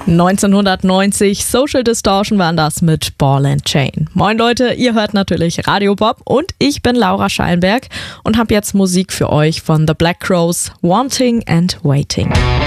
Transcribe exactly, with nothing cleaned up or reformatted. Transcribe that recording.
neunzehnhundertneunzig, Social Distortion waren das mit Ball and Chain. Moin Leute, ihr hört natürlich Radio Bob und ich bin Laura Schallenberg und habe jetzt Musik für euch von The Black Crowes, Wanting and Waiting.